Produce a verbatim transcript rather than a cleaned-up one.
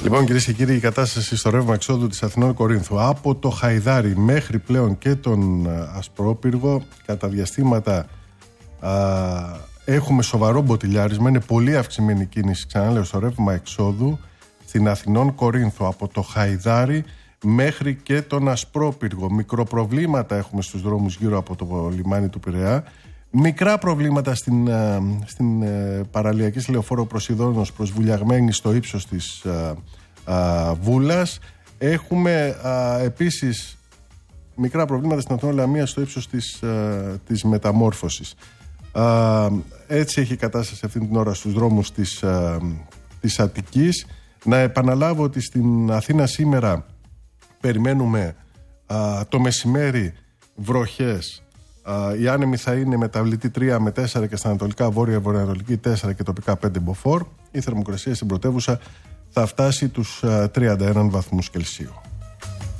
Λοιπόν, κυρίες και κύριοι, η κατάσταση στο ρεύμα εξόδου της Αθηνών Κορίνθου από το Χαϊδάρι μέχρι πλέον και τον Ασπρόπυργο, κατά διαστήματα α, έχουμε σοβαρό μποτιλιάρισμα. Είναι πολύ αυξημένη κίνηση, ξαναλέω, στο ρεύμα εξόδου στην Αθηνών Κορίνθου από το Χαϊδάρι μέχρι και τον Ασπρόπυργο. Μικροπροβλήματα έχουμε στους δρόμους γύρω από το λιμάνι του Πειραιά. Μικρά προβλήματα στην, στην παραλιακή λεωφόρο Προσιδώνος προς Βουλιαγμένη στο ύψος της α, α, Βούλας. Έχουμε α, επίσης μικρά προβλήματα στην Αθηνών Λαμία στο ύψος της, α, της Μεταμόρφωσης. Α, έτσι έχει η κατάσταση αυτή την ώρα στους δρόμους της, α, της Αττικής. Να επαναλάβω ότι στην Αθήνα σήμερα περιμένουμε α, το μεσημέρι βροχές. Uh, η άνεμη θα είναι μεταβλητή τρία με τέσσερα και στα ανατολικά βόρεια βορειοανατολική τέσσερα και τοπικά πέντε μποφόρ. Η θερμοκρασία στην πρωτεύουσα θα φτάσει τους uh, τριάντα ένα βαθμούς Κελσίου.